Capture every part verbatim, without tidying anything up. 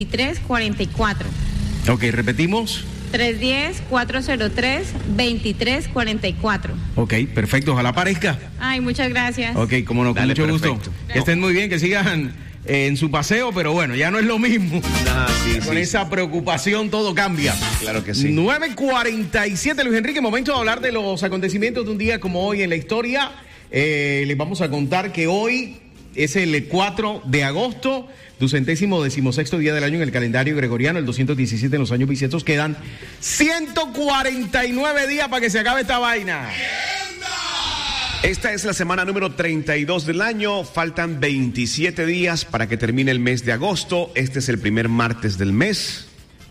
veintitrés cuarenta y cuatro. Ok, repetimos. tres uno cero, cuatro cero tres, veintitrés cuarenta y cuatro. Ok, perfecto, ojalá aparezca. Ay, muchas gracias. Ok, como no, con Dale, mucho perfecto. gusto. Que estén muy bien, que sigan eh, en su paseo, pero bueno, ya no es lo mismo. Ah, sí, Con sí, esa preocupación todo cambia. Claro que sí. nueve cuarenta y siete, Luis Enrique, momento de hablar de los acontecimientos de un día como hoy en la historia. Eh, les vamos a contar que hoy es el cuatro de agosto, ducentésimo decimosexto día del año en el calendario gregoriano, el doscientos diecisiete en los años bisiestos. Quedan ciento cuarenta y nueve días para que se acabe esta vaina. Esta es la semana número treinta y dos del año. Faltan veintisiete días para que termine el mes de agosto. Este es el primer martes del mes.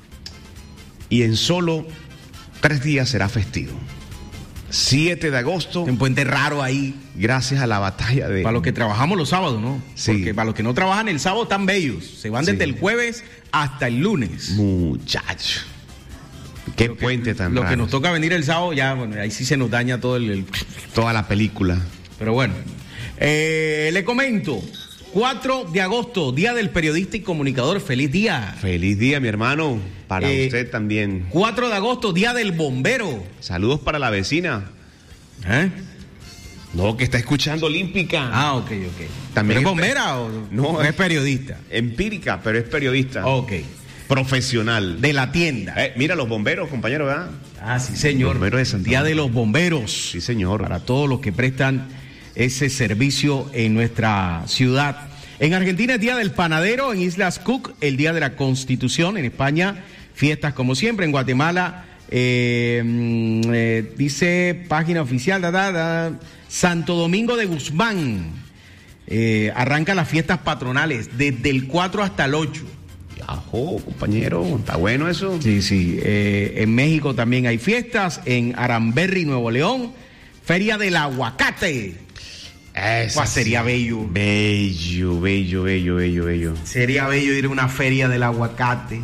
Y en solo tres días será festivo. siete de agosto. Un puente raro ahí. Gracias a la batalla de... Para los que trabajamos los sábados, ¿no? Sí. Porque para los que no trabajan el sábado están bellos. Se van desde Sí. el jueves hasta el lunes. Muchacho. Qué Lo que- puente tan Lo raro. que nos toca venir el sábado, ya, bueno, ahí sí se nos daña todo el... el- Toda la película. Pero bueno, eh, le comento. cuatro de agosto, Día del Periodista y Comunicador. ¡Feliz día! Feliz día, mi hermano. Para Eh, usted también. cuatro de agosto, Día del Bombero. Saludos para la vecina. ¿Eh? No, que está escuchando Olímpica. Ah, ok, ok. También ¿Pero es es bombera o No, o es es- periodista? Empírica, pero es periodista. Ok. Profesional. De la tienda. Eh, mira los bomberos, compañero, ¿verdad? Ah, sí, señor. Bomberos de Santo Día Domingo. de los Bomberos. Sí, señor. Para todos los que prestan ese servicio en nuestra ciudad. En Argentina es Día del Panadero, en Islas Cook el Día de la Constitución, en España fiestas como siempre, en Guatemala eh, mm, eh, dice página oficial, da, da, da, Santo Domingo de Guzmán eh, arranca las fiestas patronales desde el cuatro hasta el ocho. Ajo, compañero, está bueno eso. Sí, sí. Eh, en México también hay fiestas. En Aramberri, Nuevo León, Feria del Aguacate. Esa Pues sería sí. bello. Bello, bello, bello, bello, bello. Sería bello ir a una feria del aguacate.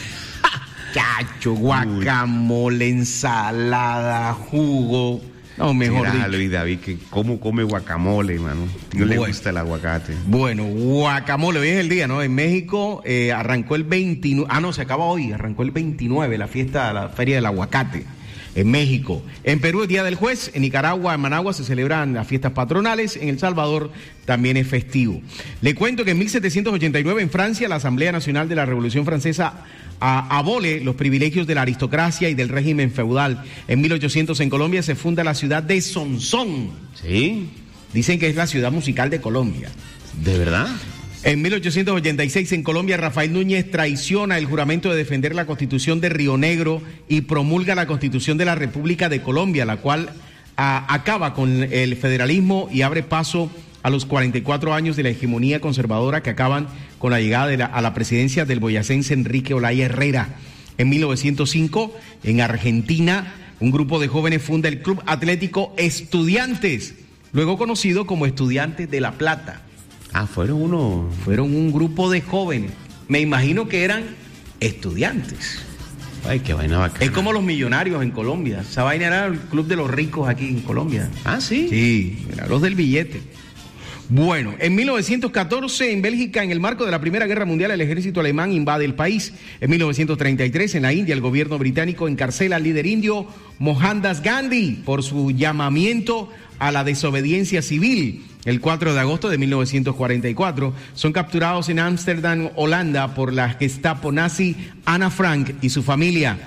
Chacho, guacamole, ensalada, jugo. No, mejor Mira, dicho. Luis David, que cómo come guacamole, hermano. No le Bueno. gusta el aguacate. Bueno, guacamole, hoy es el día, ¿no? En México eh, arrancó el veintinueve, ah, no, se acaba hoy, arrancó el veintinueve, la fiesta, la feria del aguacate, en México. En Perú es Día del Juez, en Nicaragua, en Managua se celebran las fiestas patronales, en El Salvador también es festivo. Le cuento que en mil setecientos ochenta y nueve en Francia, la Asamblea Nacional de la Revolución Francesa a, abole los privilegios de la aristocracia y del régimen feudal. En mil ochocientos en Colombia se funda la ciudad de Sonsón. ¿Sí? Dicen que es la ciudad musical de Colombia. ¿De verdad? En mil ochocientos ochenta y seis en Colombia, Rafael Núñez traiciona el juramento de defender la Constitución de Río Negro y promulga la Constitución de la República de Colombia, la cual a, acaba con el federalismo y abre paso a los cuarenta y cuatro años de la hegemonía conservadora que acaban con la llegada de la, a la presidencia del boyacense Enrique Olaya Herrera. En mil novecientos cinco, en Argentina, un grupo de jóvenes funda el Club Atlético Estudiantes, luego conocido como Estudiantes de La Plata. Ah, fueron unos... Fueron un grupo de jóvenes. Me imagino que eran estudiantes. Ay, qué vaina bacana. Es como los millonarios en Colombia. Esa vaina era el club de los ricos aquí en Colombia. Ah, ¿sí? Sí, eran los del billete. Bueno, en mil novecientos catorce en Bélgica, en el marco de la Primera Guerra Mundial, el ejército alemán invade el país. En mil novecientos treinta y tres en la India, el gobierno británico encarcela al líder indio Mohandas Gandhi por su llamamiento a la desobediencia civil. El cuatro de agosto de mil novecientos cuarenta y cuatro son capturados en Ámsterdam, Holanda, por la Gestapo nazi Anna Frank y su familia.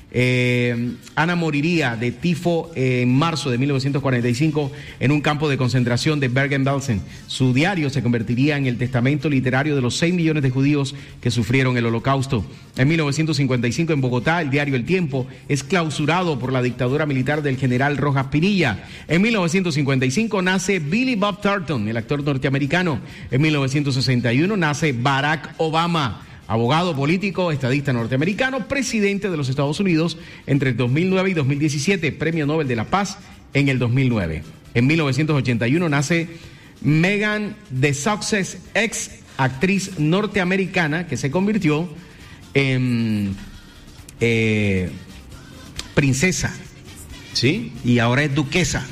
Eh, Ana moriría de tifo en marzo de mil novecientos cuarenta y cinco en un campo de concentración de Bergen-Belsen. Su diario se convertiría en el testamento literario de los seis millones de judíos que sufrieron el Holocausto. En mil novecientos cincuenta y cinco en Bogotá, el diario El Tiempo es clausurado por la dictadura militar del general Rojas Pinilla. En mil novecientos cincuenta y cinco nace Billy Bob Thornton, el actor norteamericano. En mil novecientos sesenta y uno nace Barack Obama, abogado político, estadista norteamericano, presidente de los Estados Unidos entre el dos mil nueve y dos mil diecisiete, Premio Nobel de la Paz en el dos mil nueve. En mil novecientos ochenta y uno nace Megan The Success, ex actriz norteamericana que se convirtió en eh, princesa. ¿Sí? Y ahora es duquesa.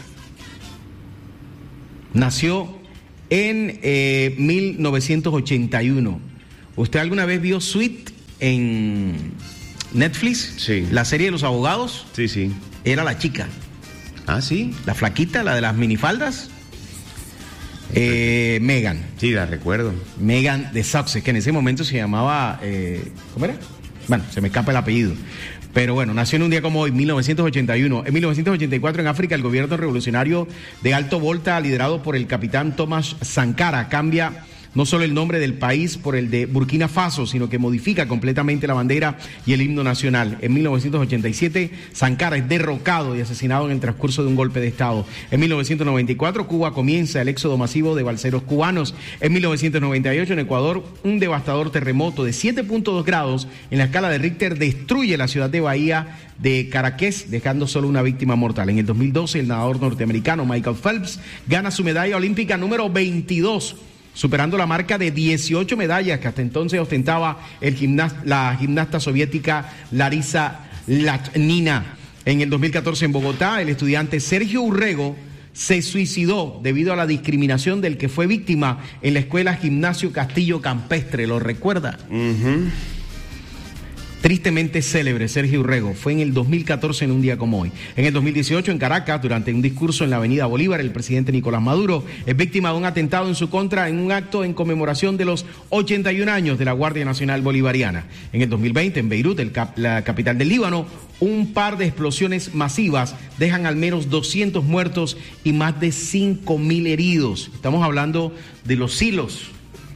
Nació en eh, mil novecientos ochenta y uno. ¿Usted alguna vez vio Sweet en Netflix, sí. La serie de los abogados, sí, sí. era la chica. Ah, sí. La flaquita, la de las minifaldas. Eh, Megan. Sí, la recuerdo. Megan de Sussex, que en ese momento se llamaba, eh, ¿cómo era? Bueno, se me escapa el apellido. Pero bueno, nació en un día como hoy, mil novecientos ochenta y uno. En mil novecientos ochenta y cuatro, en África, el gobierno revolucionario de Alto Volta, liderado por el capitán Thomas Sankara, cambia no solo el nombre del país por el de Burkina Faso, sino que modifica completamente la bandera y el himno nacional. En mil novecientos ochenta y siete, Sankara es derrocado y asesinado en el transcurso de un golpe de Estado. En mil novecientos noventa y cuatro, Cuba comienza el éxodo masivo de balseros cubanos. En mil novecientos noventa y ocho, en Ecuador, un devastador terremoto de siete punto dos grados en la escala de Richter destruye la ciudad de Bahía de Caracas, dejando solo una víctima mortal. En el dos mil doce, el nadador norteamericano Michael Phelps gana su medalla olímpica número veintidós, superando la marca de dieciocho medallas que hasta entonces ostentaba el gimnasta, la gimnasta soviética Larisa Latnina. En el dos mil catorce, en Bogotá, el estudiante Sergio Urrego se suicidó debido a la discriminación del que fue víctima en la escuela Gimnasio Castillo Campestre. ¿Lo recuerda? Uh-huh. Tristemente célebre Sergio Urrego, fue en el dos mil catorce, en un día como hoy. En el dos mil dieciocho, en Caracas, durante un discurso en la avenida Bolívar, el presidente Nicolás Maduro es víctima de un atentado en su contra en un acto en conmemoración de los ochenta y un años de la Guardia Nacional Bolivariana. En el dos mil veinte, en Beirut, el cap- la capital del Líbano, un par de explosiones masivas dejan al menos doscientos muertos y más de cinco mil heridos. Estamos hablando de los silos.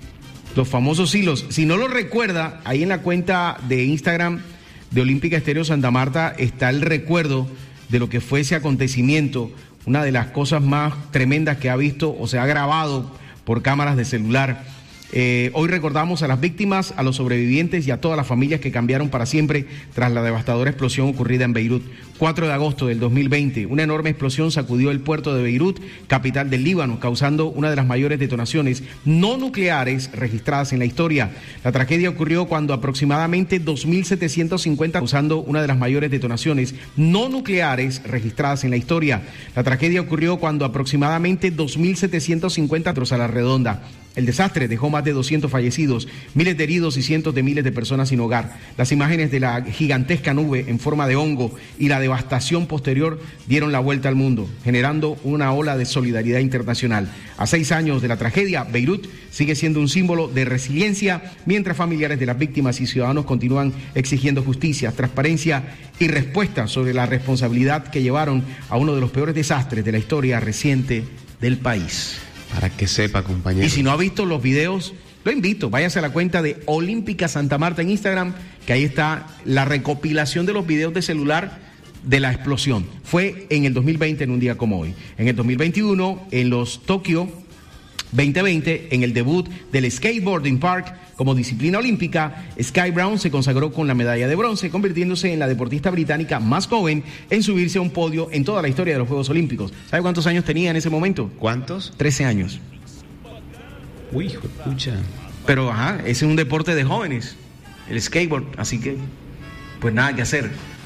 Los famosos hilos. Si no lo recuerda, ahí en la cuenta de Instagram de Olímpica Estéreo Santa Marta está el recuerdo de lo que fue ese acontecimiento, una de las cosas más tremendas que ha visto o se ha grabado por cámaras de celular. Eh, hoy recordamos a las víctimas, a los sobrevivientes y a todas las familias que cambiaron para siempre tras la devastadora explosión ocurrida en Beirut. cuatro de agosto del dos mil veinte, una enorme explosión sacudió el puerto de Beirut, capital del Líbano, causando una de las mayores detonaciones no nucleares registradas en la historia. La tragedia ocurrió cuando aproximadamente dos mil setecientos cincuenta, causando una de las mayores detonaciones no nucleares registradas en la historia. La tragedia ocurrió cuando aproximadamente dos mil setecientos cincuta metros a la redonda. El desastre dejó más de doscientos fallecidos, miles de heridos y cientos de miles de personas sin hogar. Las imágenes de la gigantesca nube en forma de hongo y la devastación posterior dieron la vuelta al mundo, generando una ola de solidaridad internacional. A seis años de la tragedia, Beirut sigue siendo un símbolo de resiliencia, mientras familiares de las víctimas y ciudadanos continúan exigiendo justicia, transparencia y respuesta sobre la responsabilidad que llevaron a uno de los peores desastres de la historia reciente del país. Para que sepa, compañero. Y si no ha visto los videos, lo invito, váyase a la cuenta de Olímpica Santa Marta en Instagram, que ahí está la recopilación de los videos de celular de la explosión. Fue en el dos mil veinte, en un día como hoy. En el dos mil veintiuno, en los Tokio veinte veinte, en el debut del Skateboarding Park como disciplina olímpica, Sky Brown se consagró con la medalla de bronce, convirtiéndose en la deportista británica más joven en subirse a un podio en toda la historia de los Juegos Olímpicos. ¿Sabe cuántos años tenía en ese momento? ¿Cuántos? trece años. Uy, hijo de pucha. Pero, ajá, ese es un deporte de jóvenes, el skateboard, así que, pues nada que hacer.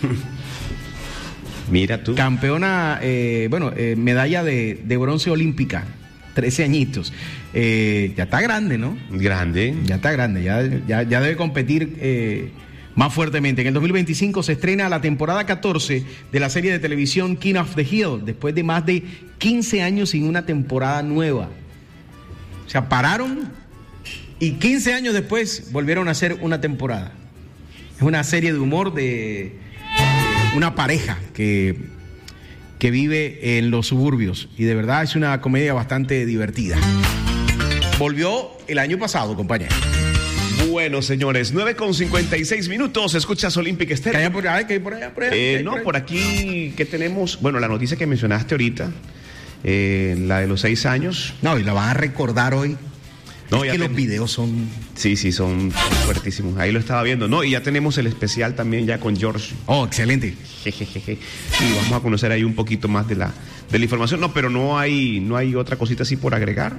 Mira tú. Campeona, eh, bueno, eh, medalla de, de bronce olímpica, trece añitos. Eh, ya está grande, ¿no? Grande. Ya está grande, ya, ya, ya debe competir eh, más fuertemente. En el dos mil veinticinco se estrena la temporada catorce de la serie de televisión King of the Hill, después de más de quince años sin una temporada nueva. O sea, pararon y quince años después volvieron a hacer una temporada. Es una serie de humor de una pareja que... que vive en los suburbios, y de verdad es una comedia bastante divertida. Volvió el año pasado, compañero. Bueno, señores, nueve con cincuenta y seis minutos, escuchas Olímpica Estéreo. ¿Qué hay por allá? ¿Qué hay por allá? Por allá? Eh, ¿Qué no, por, por aquí, ¿qué tenemos? Bueno, la noticia que mencionaste ahorita, eh, la de los seis años. No, y la van a recordar hoy. No, es ya que ten... los videos son... Sí, sí, son fuertísimos. Ahí lo estaba viendo. No, y ya tenemos el especial también ya con George. Oh, excelente. Jejeje. Y vamos a conocer ahí un poquito más de la, de la información. No, pero no hay, no hay otra cosita así por agregar.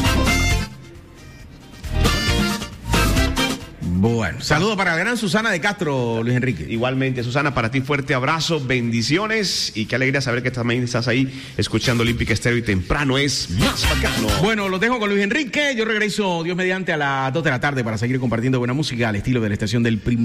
Bueno, saludo para la gran Susana de Castro, Luis Enrique. Igualmente, Susana, para ti fuerte abrazo, bendiciones y qué alegría saber que también estás ahí escuchando Olímpica Estéreo y temprano es más bacano. Bueno, los dejo con Luis Enrique. Yo regreso, Dios mediante, a las dos de la tarde para seguir compartiendo buena música al estilo de la estación del primer.